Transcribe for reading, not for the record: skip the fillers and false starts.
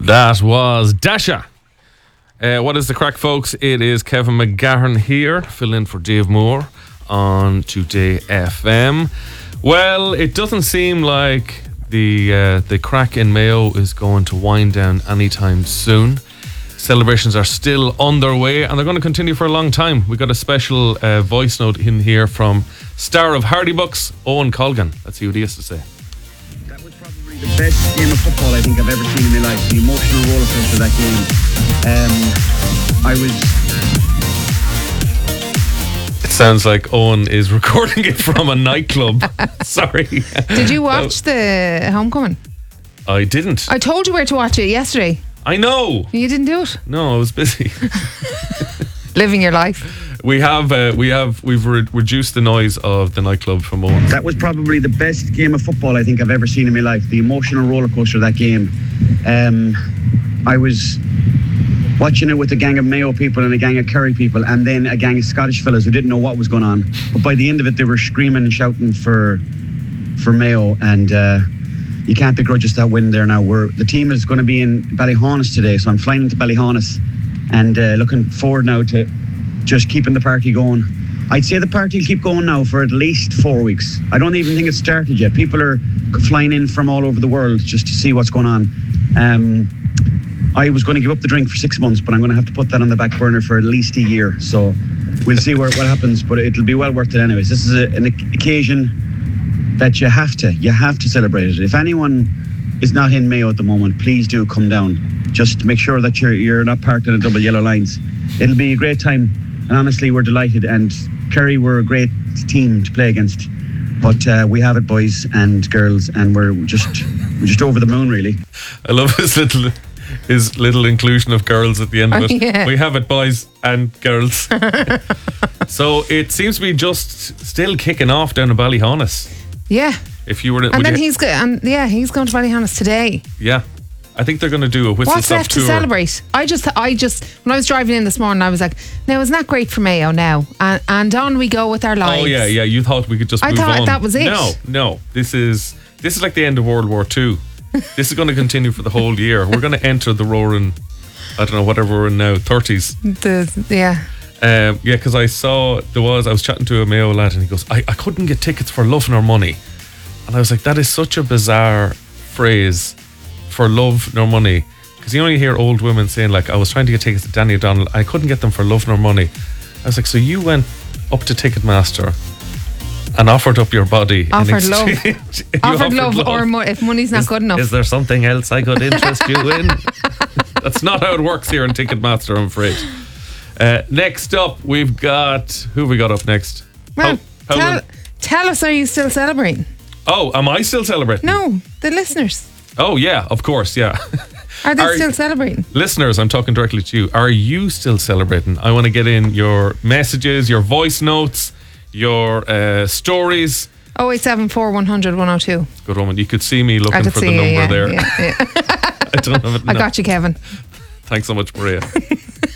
That was Dasha. What is the crack, folks? It is Kevin McGahern here, fill in for Dave Moore on Today FM. Well, it doesn't seem like the crack in Mayo is going to wind down anytime soon. Celebrations are still underway and they're going to continue for a long time. We got a special voice note in here from star of Hardy Bucks, Owen Colgan. Let's see what he has to say. That was probably the best game of football I think I've ever seen in my life. The emotional roller coaster of that game. It sounds like Owen is recording it from a nightclub. Sorry. Did you watch the homecoming? I didn't. I told you where to watch it yesterday. I know. You didn't do it? No, I was busy. Living your life. We've reduced the noise of the nightclub from Owen. That was probably the best game of football I think I've ever seen in my life. The emotional roller coaster of that game. I was watching it with a gang of Mayo people and a gang of Kerry people and then a gang of Scottish fellas who didn't know what was going on. But by the end of it, they were screaming and shouting for Mayo, and you can't begrudge us that win there now. The team is going to be in Ballyhaunis today, so I'm flying into Ballyhaunis and looking forward now to just keeping the party going. I'd say the party will keep going now for at least 4 weeks. I don't even think it's started yet. People are flying in from all over the world just to see what's going on. I was going to give up the drink for 6 months, but I'm going to have to put that on the back burner for at least a year. So we'll see what happens, but it'll be well worth it anyways. This is an occasion that you have to celebrate it. If anyone is not in Mayo at the moment, please do come down. Just make sure that you're not parked in the double yellow lines. It'll be a great time, and honestly, we're delighted. And Kerry were a great team to play against. But we have it, boys and girls, and we're just over the moon, really. I love his little inclusion of girls at the end of it. Yeah. We have it, boys and girls. So it seems to be just still kicking off down in Ballyhaunis. Yeah. If you were, and then he's going to Ballyhaunis today. Yeah, I think they're going to do a whistle What's stop left tour. to celebrate? I just when I was driving in this morning, I was like, "Now isn't that great for Mayo now?" And on we go with our lives. Oh yeah. You thought we could just move on? I thought that was it. No. This is like the end of World War II. This is going to continue for the whole year. We're going to enter the roaring, I don't know, whatever we're in now, 30s. Because I was chatting to a Mayo lad and he goes, I couldn't get tickets for love nor money. And I was like, that is such a bizarre phrase, for love nor money. Because you only hear old women saying, like, I was trying to get tickets to Danny O'Donnell, I couldn't get them for love nor money. I was like, so you went up to Ticketmaster and offered up your body. Offered love. Or if money's not good enough. Is there something else I could interest you in? That's not how it works here in Ticketmaster, I'm afraid. Next up, we've got... Who have we got up next? Well, tell us, are you still celebrating? Oh, am I still celebrating? No, the listeners. Oh, yeah, of course, yeah. Are they still celebrating? Listeners, I'm talking directly to you. Are you still celebrating? I want to get in your messages, your voice notes, your stories. 0874 100 102. Good woman. You could see me looking for the number there. Yeah. I don't have it now. I got you, Kevin. Thanks so much, Maria.